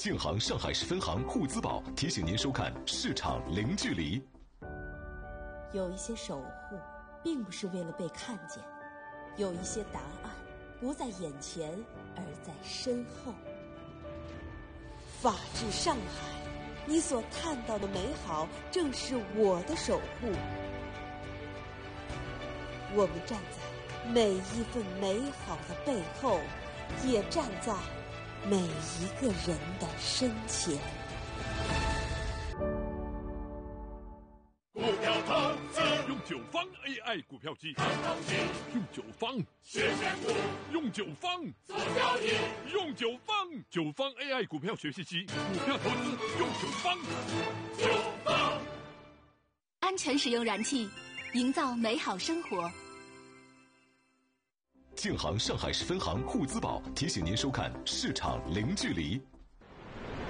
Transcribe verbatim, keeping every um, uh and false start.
建行上海市分行沪资宝提醒您收看市场零距离。 有一些守护并不是为了被看见，有一些答案不在眼前，而在身后。法治上海，你所看到的美好正是我的守护。我们站在每一份美好的背后，也站在每一个人的身前。 股票投资用九方 A I 股票机，用九方学选股，用九方做交易，用九方九方 A I 股票学习机，股票投资用九方。九方安全使用燃气，营造美好生活。 建行上海市分行沪资宝提醒您收看市场零距离。